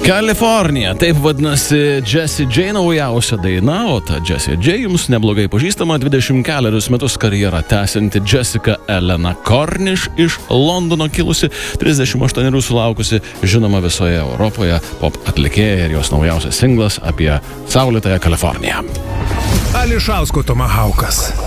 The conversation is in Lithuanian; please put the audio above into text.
Kalifornija, taip vadinasi Jessie J naujausia daina, o ta Jessie J jums neblogai pažįstama, 24 metus karjerą tęsianti Jessica Elena Cornish iš Londono kilusi, 38 sulaukusi, žinoma visoje Europoje pop atlikėja ir jos naujausias singlas apie saulėtąją Kaliforniją. Ališausko Tomahaukas.